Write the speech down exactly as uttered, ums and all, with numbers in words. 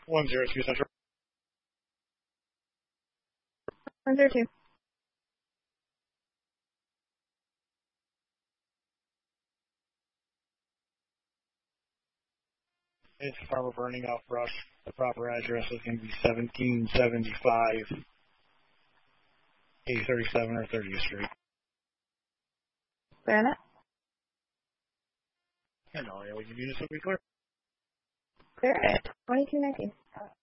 one zero two Central. one zero two. It's Farmer burning off brush. The proper address is going to be seventeen seventy-five A thirty-seven or thirtieth Street. Clear enough? And all your units will be clear. Clear at twenty-two nineteen.